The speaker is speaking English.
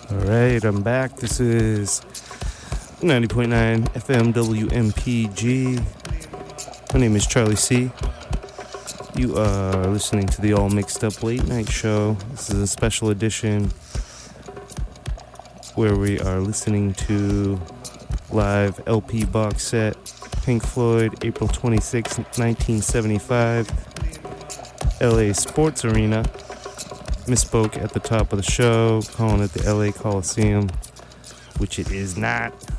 Alright, I'm back. This is 90.9 FM WMPG. My name is Charlie C. You are listening to the All Mixed Up Late Night Show. This is a special edition where we are listening to live LP box set Pink Floyd, April 26, 1975, LA Sports Arena. Misspoke at the top of the show, calling it the LA Coliseum, which it is not.